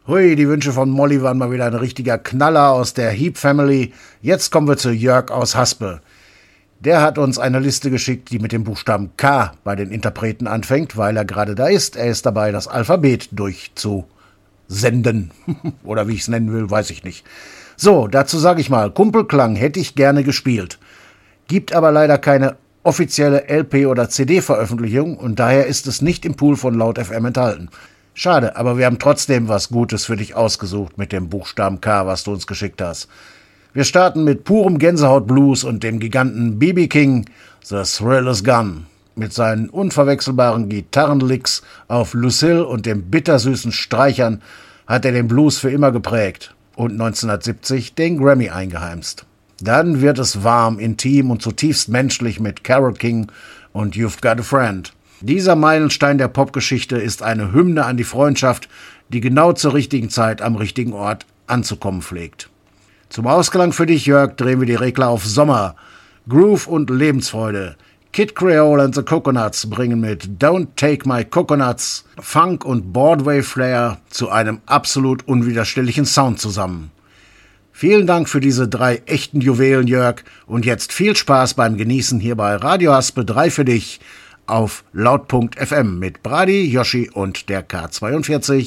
Hui, die Wünsche von Molly waren mal wieder ein richtiger Knaller aus der Heap Family. Jetzt kommen wir zu Jörg aus Haspe. Der hat uns eine Liste geschickt, die mit dem Buchstaben K bei den Interpreten anfängt, weil er gerade da ist. Er ist dabei, das Alphabet durchzusenden. Oder wie ich es nennen will, weiß ich nicht. So, dazu sage ich mal, Kumpelklang hätte ich gerne gespielt. Gibt aber leider keine offizielle LP- oder CD-Veröffentlichung und daher ist es nicht im Pool von Laut FM enthalten. Schade, aber wir haben trotzdem was Gutes für dich ausgesucht mit dem Buchstaben K, was du uns geschickt hast. Wir starten mit purem Gänsehaut-Blues und dem Giganten B.B. King, The Thrill Is Gone. Mit seinen unverwechselbaren Gitarrenlicks auf Lucille und den bittersüßen Streichern hat er den Blues für immer geprägt und 1970 den Grammy eingeheimst. Dann wird es warm, intim und zutiefst menschlich mit Carole King und You've Got a Friend. Dieser Meilenstein der Popgeschichte ist eine Hymne an die Freundschaft, die genau zur richtigen Zeit am richtigen Ort anzukommen pflegt. Zum Ausklang für dich, Jörg, drehen wir die Regler auf Sommer. Groove und Lebensfreude. Kid Creole and the Coconuts bringen mit Don't Take My Coconuts Funk und Broadway-Flair zu einem absolut unwiderstehlichen Sound zusammen. Vielen Dank für diese 3 echten Juwelen, Jörg, und jetzt viel Spaß beim Genießen hier bei Radio Haspe 3 für dich auf Laut.fm mit Brady, Yoshi und der K42.